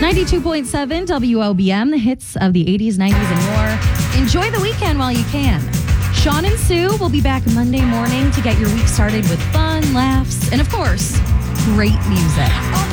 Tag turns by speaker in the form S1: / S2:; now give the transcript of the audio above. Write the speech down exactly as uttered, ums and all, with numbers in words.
S1: ninety-two point seven W O B M, the hits of the eighties, nineties, and more. Enjoy the weekend while you can. Sean and Sue will be back Monday morning to get your week started with fun, laughs, and of course, great music.